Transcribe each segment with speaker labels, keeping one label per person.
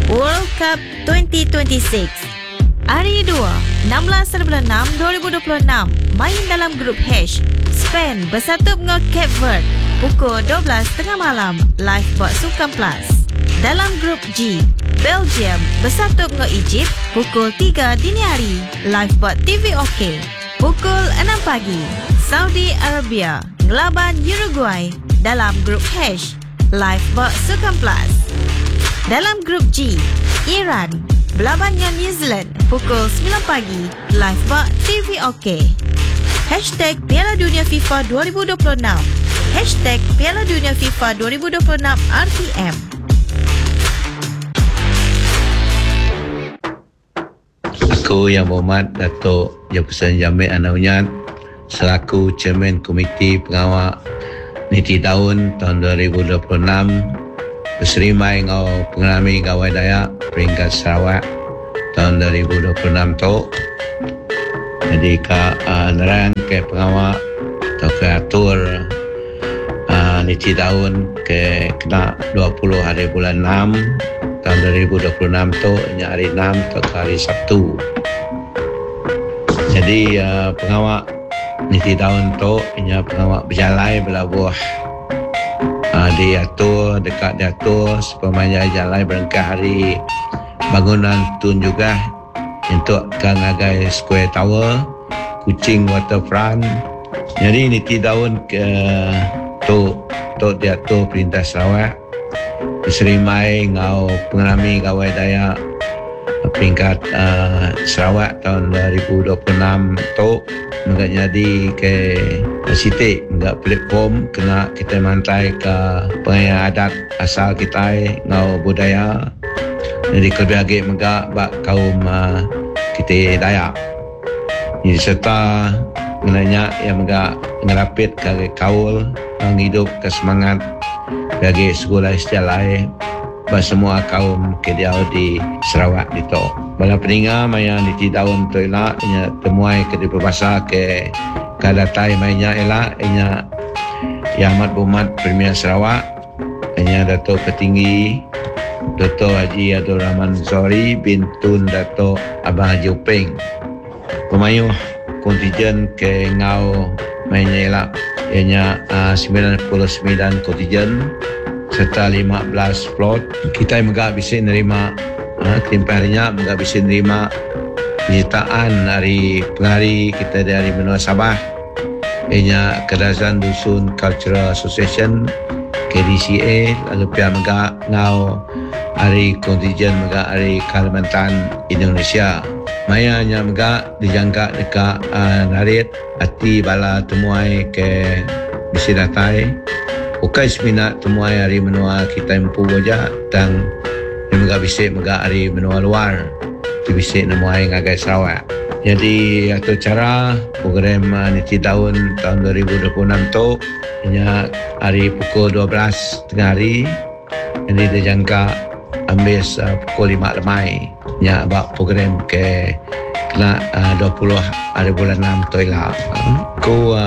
Speaker 1: World Cup 2026. Hari 2, 16/6/2026, main dalam grup H. Spain bersatu dengan Cape Verde pukul 12.30 malam, live buat Sukan Plus. Dalam grup G, Belgium bersatu dengan Egypt pukul 3 dini hari, live buat TV OK. Pukul 6 pagi, Saudi Arabia ngelaban Uruguay dalam grup H, live buat Sukan Plus. Dalam grup G, Iran berlaban dengan New Zealand pukul 9 pagi, live buat TV OK. Hashtag Piala Dunia FIFA 2026. Hashtag Piala Dunia FIFA 2026 RTM.
Speaker 2: Aku Yang Berhormat Datuk Jempusan Jamil Anaunyat selaku Chairman Komiti Pengawal Niti Tahun 2026 berserimai dengan pengalami Gawai Dayak peringkat Sarawak tahun 2026 tu. Jadi nerang ke pengawal atau ke atur Niti Tahun ke kena 20 hari bulan 6 tahun 2026 tu, hari 6 atau hari Sabtu. Jadi pengawal Niti Tahun tu pengawal berjalan berlabuh diatur, dekat diatur supaya jalan berengkah hari bangunan tun juga untuk Kangagai Square Tower, Kuching Waterfront. Jadi Niti Tahun ke tu diatur Perintah Sarawak diserimai ngau pengalami Gawai Dayak peringkat Sarawak tahun 2026 tu mengat jadi ke sitik mengat platform kena kita mantai ke pengayaan adat asal kita ngau budaya. Jadi kelebih mengat bak kaum kita Dayak. Jadi serta menanya yang mengat ngerapit ke kaul menghidup ke semangat bagi sekolah istilah bagi semua kaum kediau di Sarawak itu. Bala peninga maya Niti Tahun tu elak nya temuai ke di berbahasa ke kadatai mainnya elak nya Yang Amat Berhormat Premier Sarawak nya Datuk Petinggi Dr. Haji Abdul Rahman Zori bin Tun Datuk Abang Haji Upeng. Pemayuh kontijen ke ngau mainnya elak ianya 99 kontijen serta 15 plot. Kita juga bisa nerima tempoh harinya juga bisa nerima penyertaan dari pengari kita dari benua Sabah ianya Kedazan Dusun Cultural Association KDCA, lalu pihak juga ngau hari kontijen juga hari Kalimantan Indonesia. Maya nya juga dijangka dekat narit hati bala temuai ke bisi datai. Ukai seminat temuai hari menua kita empu aja dan yang juga bisa juga hari menua luar di bisa nemuai ngagai Sarawak. Jadi atau cara program Niti Tahun 2026 tu nya hari pukul 12 tengah hari. Jadi dijangka ambil pukul 5 lemai nya bak program ke kena 20 hari bulan 6 tu lah. Ku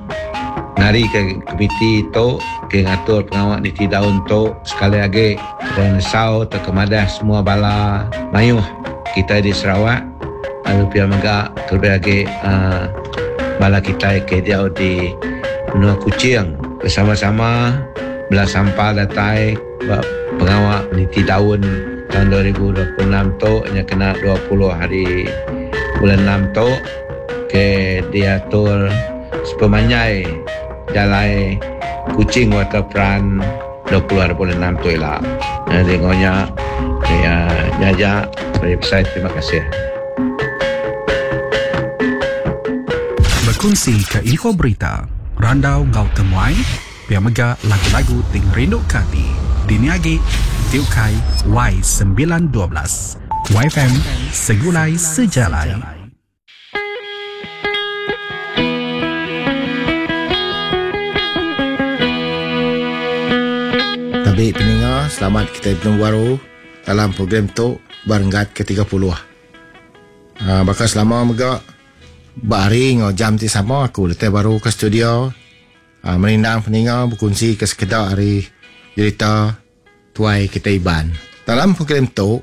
Speaker 2: nari ke komiti tu ke ngatur pengawal Niti Tahun tu sekali lagi dan sau terkemadah semua bala mayuh kita di Sarawak, lalu pihak megak terlebih lagi bala kita ke dia di benua Kuching bersama-sama belah sampah datai pengawal Niti Tahun 2026 tu hanya kena 20 hari bulan 6 tu ke diatur sepemanyai jalan Kuching Waterfront 20 hari bulan 6 tu lah. Tengoknya saya jajak dari website. Terima kasih.
Speaker 3: Berkongsi ke info berita randau ngau temuai pihak mega lagu-lagu ting rindu kati diniagi Tiukai Y912 YFM Segulai Sejalan.
Speaker 4: Baik pendengar, selamat kita bertemu baru dalam program tu Berenggat ke-30. Bakal selama megak bari ngau jam ti sama aku datang baru ke studio menindang pendengar berkongsi ke sekedar hari cerita tuai kita Iban. Dalam program tu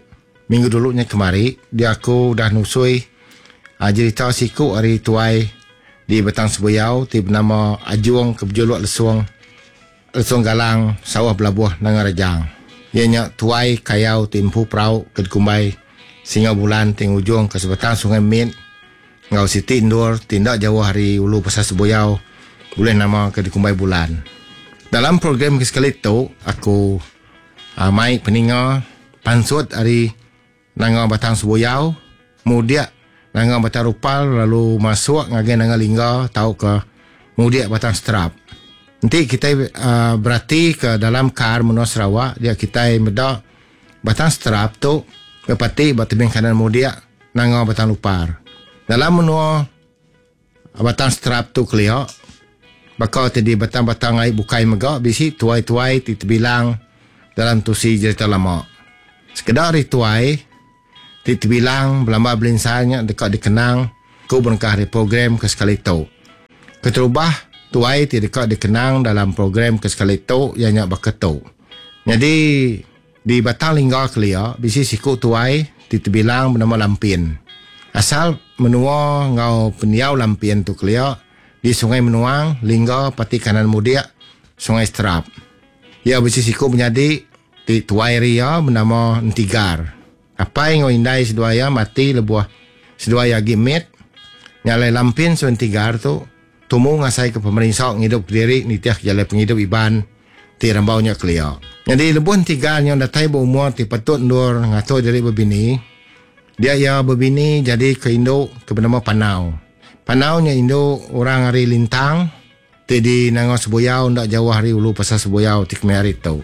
Speaker 4: minggu dulunya kemari dia aku dah nusui cerita siku hari tuai di Batang Sebuyau ti bernama Ajuang kebejolok lesung galang sawah belabuh nang Rajang. Ianya tuai kayau timpu prau ke Kumbai singa bulan ting ujung ke sebatang Sungai Mit ngau Siti Indur tindak jauh hari ulu Pasar Sebuyau boleh nama ke Kumbai bulan. Dalam program sekali tu aku mai peninga pansut hari nang Batang Sebuyau mudia nang Batang Rupal lalu masuk ngagen nang Lingga tau ke mudia Batang Strap. Nanti kita berarti ke dalam kar menuju Sarawak dia kita meda Batang Strap tu kepati batang kanan mudia nang Batang Lupar. Dalam menuju Batang Strap tu kelio bakal tadi batang-batang ai bukai megak bisi tuai-tuai bilang dalam tusi cerita lama. Sekedar rituai bilang belamba belinsanya dekat dikenang ku berkah di program ke sekali tu. Keterubah tuai dekat dikenang dalam program ke sekali tu yang baketu. Jadi di Batang Lingga kelia bisi siku tuai bilang bernama Lampin. Asal menua ngau peniau Lampin tu kelia di Sungai Menuang, Lingga, pati kanan mudia, Sungai Strap. Ya bisi siku menjadi di tuai ria bernama Ntigar. Apa yang indai seduaya mati lebuah seduaya gimit nyalai Lampin so Ntigar tu tumu ngasai ke pemerintah ngidup diri nitiah jalai penghidup iban ti rambaunya kelia. Jadi lebuah Ntigar yang datai berumur ti patut ndur ngato diri berbini. Dia ya berbini jadi ke Indo ke bernama Panau. Panaunya Indo orang hari lintang ti di nangau Sebuyau ndak jauh hari ulu Pasar Sebuyau ti kemari tu.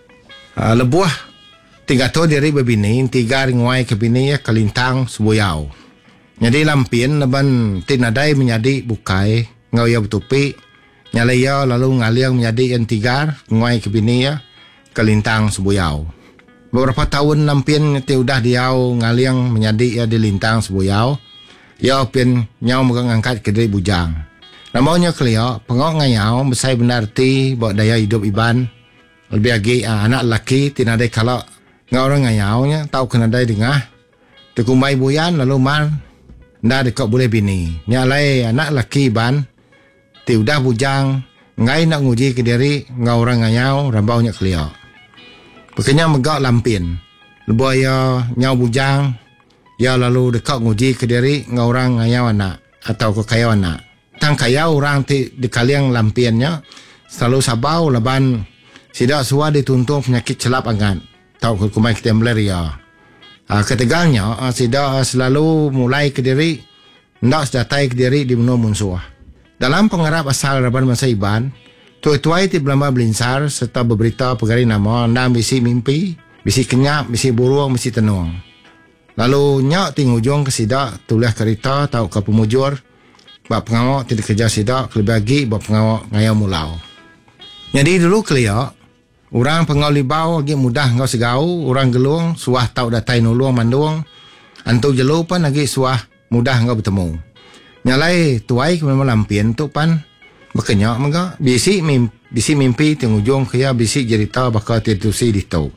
Speaker 4: Lebuah tiga tu diri berbini, tiga ringwai ke bini ya ke lintang Sebuyau. Jadi Lampin leban tinadai menjadi bukai ngau ya betupi nyalai ya lalu ngaliang menjadi yang tiga ngwai ke bini ya ke lintang Sebuyau. Beberapa tahun Lampin ti udah diau ngaliang menjadi ya di lintang Sebuyau. Ya pin nyau megang angkat ke diri bujang. Namanya kelia pengok ngayau besai benar ti bawa daya hidup iban. Lebih lagi anak lelaki tinadai kalau ngau orang ngayaunya tahu kena dai dengah tekumbai buyan lalu mar nda dekat boleh bini nyalai anak laki ban ti udah bujang ngai nak nguji ke diri ngau orang ngayau rambaunya kelia pekenya megak Lampin lebuh ya nyau bujang ya lalu dekat nguji ke diri ngau orang ngayau anak atau ke kayau anak tang kayau orang ti dekaliang Lampinnya selalu sabau laban sidak suah dituntung penyakit celap angan tahu kumai kita malaria. Ketegalnya sida selalu mulai ke diri ndak sedatai ke diri di menua munsuah. Dalam pengarap asal Raban masa iban, tuai-tuai ti belamba belinsar serta berberita pegari nama anda bisi mimpi, bisi kenyap, bisi burung, bisi tenung. Lalu nyak ting ujung ke sida tulis kereta tahu ke pemujur bab pengawak tidak kerja sida lebih lagi bab pengawak ngaya mulau. Jadi dulu kelia orang pengau libau lagi mudah ngau segau, orang gelung suah tau datai nulung mandung. Antu jelu pan lagi suah mudah ngau bertemu. Nyalai tuai ke memang Lampin tu pan berkenyak maka bisi mimpi tengujung kaya bisi cerita bakal titusi di tau.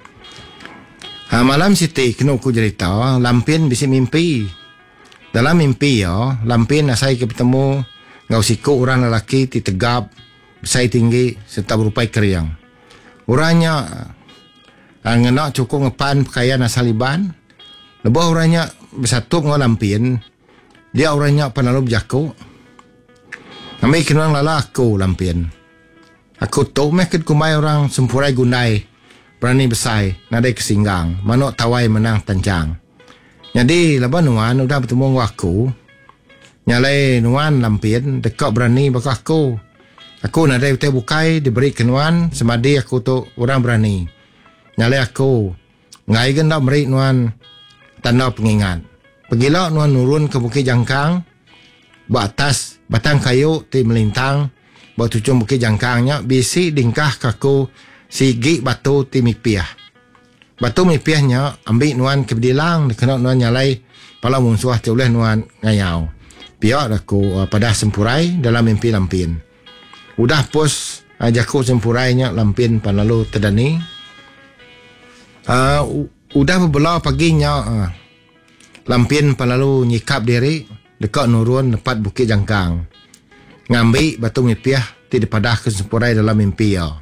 Speaker 4: Malam siti kena ku cerita Lampin bisi mimpi. Dalam mimpi ya Lampin asai ke bertemu ngau siku orang lelaki ti tegap besai tinggi serta berupai keriang. Orangnya ngenak cukup ngepan pakaian asal iban. Lepas orangnya bersatu dengan Lampin. Dia orangnya penalub jaku. Kami kenal lala aku Lampin. Aku tahu mekit kumai orang sempurai gundai. Berani besai, nadai kesinggang. Manuk tawai menang tancang. Jadi lepas nuan udah bertemu dengan aku. Nyalai nuan Lampin dekat berani bakal aku. Aku nadai betul bukai diberi kenuan semadi aku tu orang berani. Nyalai aku ngai gendak beri nuan tanda pengingat. Pergilah nuan nurun ke Bukit Jangkang. Batas batang kayu ti melintang. Buat tucung Bukit Jangkangnya bisi dingkah kaku sigi batu ti mipiah. Batu mipiahnya ambil nuan ke bedilang kena nuan nyalai pala munsuah ti oleh nuan ngayau. Biar aku pada sempurai dalam mimpi Lampin. Udah pos jaku sempurainya Lampin pan lalu terdani. Udah berbela paginya Lampin lalu nyikap diri dekat nurun tempat Bukit Jangkang. Ngambil batu mipiah ti dipadah ke sempurai dalam mimpi ya.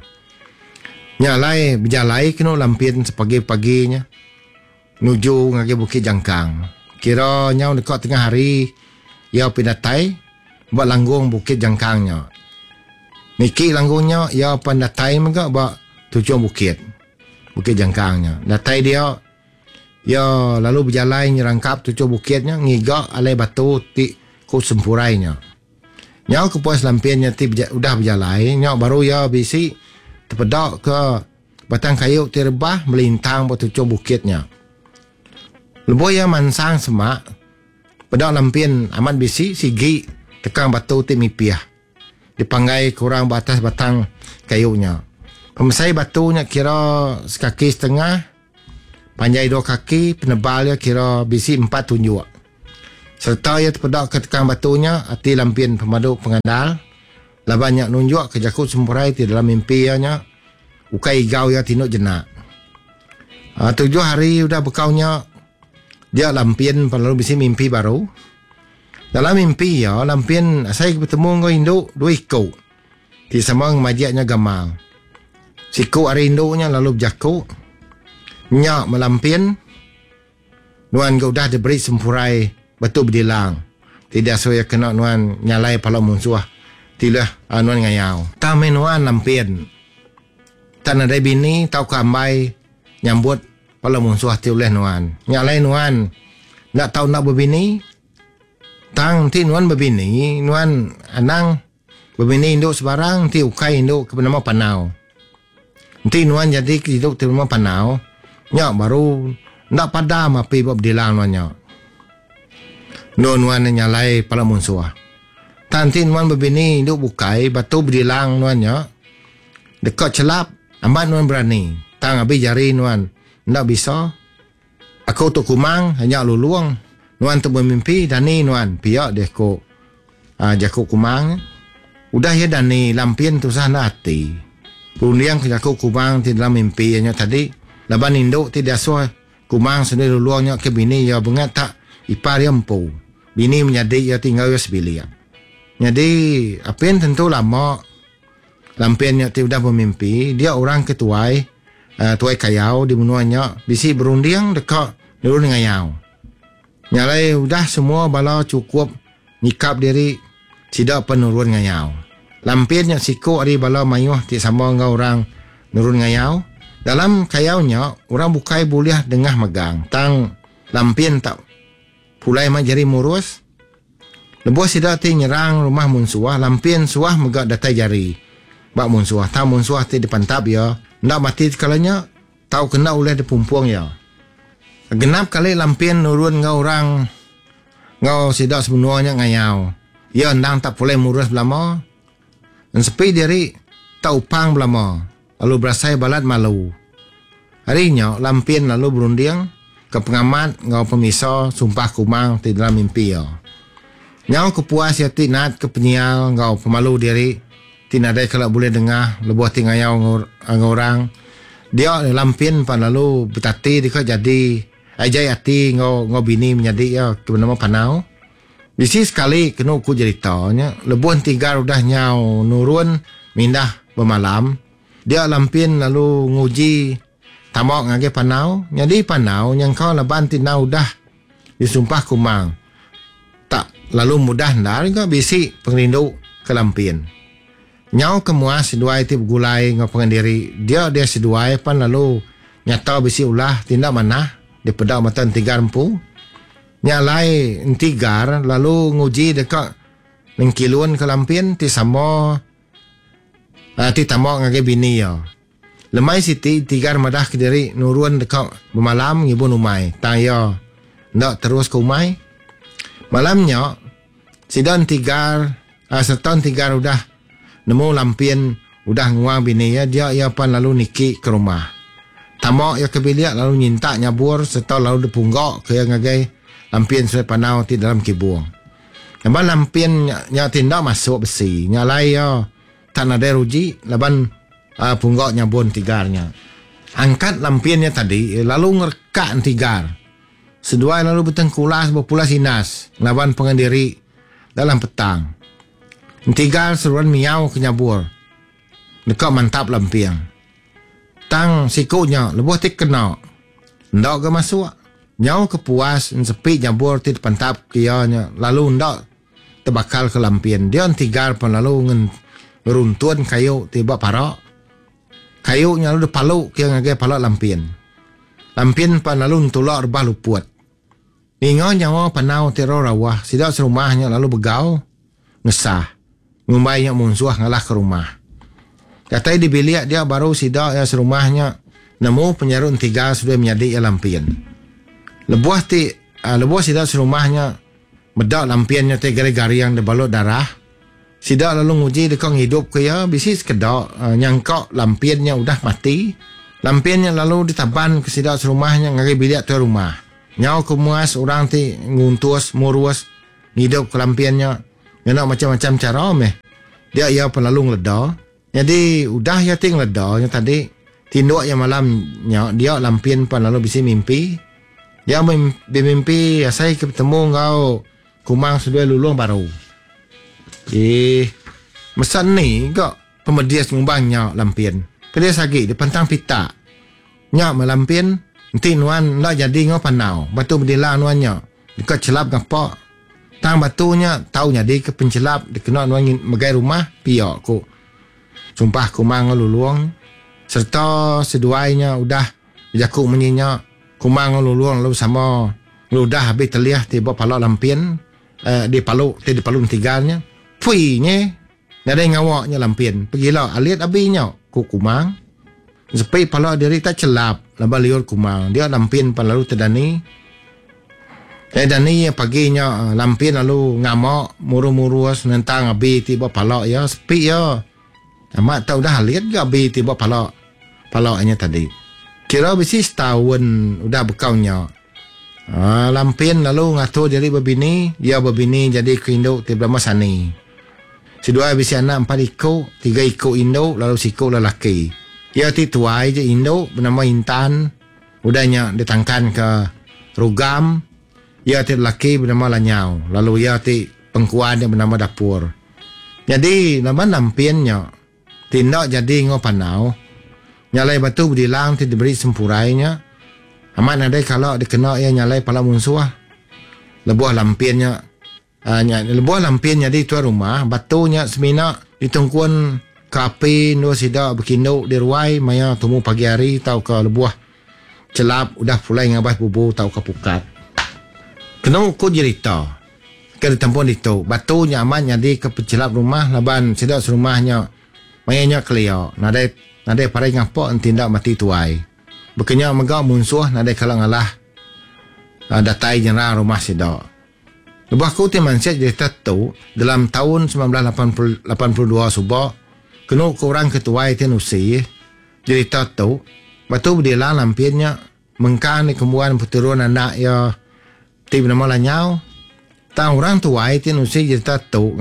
Speaker 4: Nyalai berjalai kena Lampin sepagi-paginya nuju ngagi Bukit Jangkang. Kira nyau dekat tengah hari ya pindatai buat langgung Bukit Jangkangnya. Niki langgungnya ya pandatai maka buat tujuan Bukit Jangkangnya. Datai dia ya lalu berjalan nyerangkap tujuh bukitnya ngigak alai batu ti ku sempurainya. Nyau kepuas Lampinnya ti udah berjalan nyau baru ya bisi terpedak ke batang kayu ti rebah melintang buat tujuh bukitnya. Lebu ya mansang semak pedak Lampin amat bisi sigi tekang batu ti mipiah dipanggai kurang batas batang kayunya. Pemesai batunya kira sekaki setengah, panjai 2 kaki, penebalnya kira bisi 4 tunjuk. Serta ia terpedak ke tekang batunya, hati Lampin pemadu pengandal. Labannya nunjuk ke jakut sempurai di dalam mimpinya, ukai igau ya tinuk jenak. 7 hari udah bekaunya, dia Lampin lalu bisi mimpi baru. Dalam mimpi ya, Lampin saya bertemu dengan induk 2 ikut. Di samang majiaknya gamal. Siku hari induknya lalu berjaku. Nyak melampin. Nuan kau dah diberi sempurai batu berdilang. Tidak saya kena nuan nyalai pala musuh. Tidak nuan ngayau. Tamen nuan Lampin. Tak ada bini tau kambai nyambut pala musuh tiuleh nuan. Nyalai nuan nak tahu nak berbini. Tang ti nuan berbini. Nuan anang berbini induk sebarang. Ti ukai induk ke bernama Panau. Nanti nuan jadi hidup di rumah Panau. Nyak baru nak padam api buat berdilang nuan nyak. Nuan nyalai pala musuh. Tanti nuan berbini hidup bukai batu berdilang nuan nyak. Dekat celap amat nuan berani. Tang habis jari nuan nak bisa. Aku tu kumang hanya luluang. Nuan tu bermimpi dani nuan piak deh ko jakuk kumang. Udah ya dani Lampin tu sana hati. Perundiang ke jakuk kumang di dalam mimpi nya tadi. Laban induk tidak suah kumang sendiri luangnya ke bini ya bengat tak ipar dia empu. Bini menjadi ya tinggal ya sebilik. Jadi apin tentu lama Lampinnya tidak bermimpi dia orang ketuai tuai kayau di menuanya bisi berundiang dekat dulu dengan yau. Nyalai udah semua bala cukup nikap diri tidak penurun dengan yau. Lampinnya siku ari bala mayuh ti sama dengan orang nurun dengan yau. Dalam kayaunya, orang bukai boleh dengah megang. Tang Lampin tak pulai majari murus. Lebuh sidak ti nyerang rumah munsuah. Lampin suah megak datai jari. Bak munsuah. Tak munsuah ti dipantap ya. Ndak mati kalanya. Tahu kena oleh dipumpuang ya. Genap kali Lampin nurun ngau orang. Ngau sidak sebenarnya ngayau. Ya ndang tak pulai murus belama. Dan sepi diri tak upang belama. Lalu berasai balat malu. Harinya Lampin lalu berunding ke pengamat ngau pemisah sumpah kumang di dalam mimpi ya. Nyau kepuas ya tinat ke penyial ngau pemalu diri. Tinadai kalau boleh dengar lebuh tingayau ngau orang. Dia Lampin pan lalu betati dika jadi ajai hati ngau bini menjadi ya ke nama Panau. Bisi sekali kena ku ceritanya lebuh tiga udah nyau nurun mindah bermalam. Dia Lampin lalu nguji tamak ngage Panau. Jadi Panau yang kau laban tinau dah disumpah kumang. Tak lalu mudah ndar ke bisi pengrindu ke Lampin. Nyau kemuas seduai ti bergulai ngau pengandiri. Dia seduai pan lalu nyata bisi ulah tindak mana di pedak matan tigar empu. Nyalai tigar lalu nguji dekat nengkilun ke Lampin ti sama ti tamak ngage bini ya. Lemai siti tigar madah ke diri nurun dekat bermalam ngibun umai. Tang ya ndak terus ke umai. Malamnya sidan tigar setan tigar udah nemu Lampin udah nguang bini ya. Dia pan lalu niki ke rumah. Tamak ya ke bilik lalu nyinta nyabur serta lalu dipunggok ke ngage Lampin suai Panau ti dalam kibung. Nampak Lampin nya tindak masuk besi. Nyalai ya tak ada ruji laban punggok nyabun tigarnya. angkat lampiannya tadi, lalu ngerkak tigar. Sedua lalu bertengkulas berpulas inas, lawan pengendiri dalam petang. Tigar seruan miau kenyabur. Dekat mantap lampiang. Tang sikunya lebuh tik kena. Ndak ke masuk. Nyau kepuas sepi nyabur ti pantap kianya. Lalu ndak terbakal ke lampian. Dia tigar pun lalu ngeruntun kayu tiba parak. Kayunya lalu dipaluk kia ngagai palak lampian. Lampian pun lalu ntulak rebah lupuat. Ingat nyawa panau tiro rawah. Sidak serumahnya lalu begau. Ngesah. Ngumbaynya munsuah ngalah ke rumah. Katai di bilik dia baru sidak ya serumahnya. Nemu penyarun tiga sudah menyadik ya lampian. Lebuah sidak serumahnya. Bedak lampiannya te gari-gari yang dibalut darah. Sidak lalu nguji dekong hidup ke ya. Bisi sekedok nyangkok lampiannya udah mati. Lampiannya lalu ditaban ke sidak serumahnya ngari bilik tu rumah. Nyau kemuas orang ti nguntus murus hidup ke lampiannya. Yang macam-macam cara meh. Dia ia pelalu ngeleda. Jadi udah ya ting leda yang tadi tinduk yang malamnya dia lampian pun lalu bisa mimpi. Dia bermimpi ya saya ketemu kau kumang sudah lulung baru. Mesan ni kau pemedias ngumbangnya lampian. Dia sakit dia pantang pita. Nyak melampian nanti nuan nak jadi ngau panau. Batu berdila nuannya. Dekat celap ngapa. Tang batunya tahu jadi ke pencelap dikenal nuan megai rumah piok ku. Sumpah kumang luluang serta seduainya udah jaku menyinya kumang luluang lalu sama ludah habis terliah tiba palak lampian di paluk tigarnya puinya ada ngawaknya lampian pergilah aliat abinya ku kumang sepi palak diri tak celap laba liur kumang dia lampian pan lalu terdani dani paginya lampian lalu ngamak muru-murus nentang abi tiba palak ya sepi ya. Amat tahu dah lihat ke abi tiba palaknya tadi. Kira bisi setahun udah bekaunya. Lampian lalu ngatur diri berbini, dia berbini jadi ke induk tiba masani. Sedua bisi anak 4 ikut, 3 ikut induk lalu sikut lelaki. Ia ti tuai je induk bernama Intan. Udahnya ditangkan ke Rugam. Ia ti lelaki bernama Lanyau. Lalu ia ti pengkuan yang bernama Dapur. Jadi nama lampiannya tindak jadi ngau panau. Nyalai batu berdilang ti diberi sempurainya. Amat nadai kalau dikena ia nyalai pala munsuah. Lebuah lampiannya lebuah lampiannya di tuan rumah. Batunya semina ditungkuan kapi no sida berkinduk di ruai maya temu pagi hari tau ke lebuah celap udah pulai ngabas bubu tau ke pukat. Kena ukur cerita. Ke ditampun itu batunya amat jadi ke pencelap rumah laban sida serumahnya mayanya kelio nadai parai ngapok tindak mati tuai bekenya megak munsuh nadai kalang alah datai general rumah sidok lebah ku ti manset jadi tatu dalam tahun 1982 subak kena kurang ketuai ti nusi jadi tatu batu berdila lampiannya mengkan ni kemuan puturun anak ya ti bernama Lanyau tang orang tuai ti nusi jadi tatu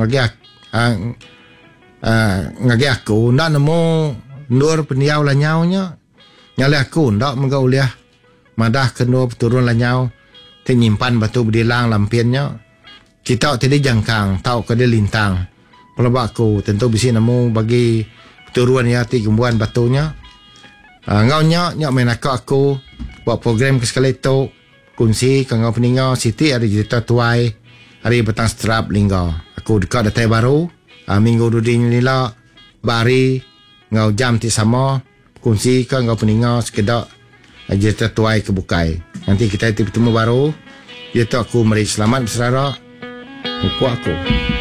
Speaker 4: ngagi aku ndak nemu nur peniau Lanyaunya nyale aku ndak mengauliah madah kena turun Lanyau ti nyimpan batu berdilang lampiannya kita tidak jangkang tahu ke dia lintang kalau aku tentu bisa nemu bagi turuan ya ti gembuan batunya ngaunya nyak main aku buat program ke sekali tu kunci ke ngau peningau siti ada cerita tuai hari petang strap linggo aku dekat datai baru minggu duding lila bari ngau jam ti sama kunci ke ngau peningau sekedar cerita tuai ke bukai nanti kita bertemu baru itu aku meri selamat bersara aku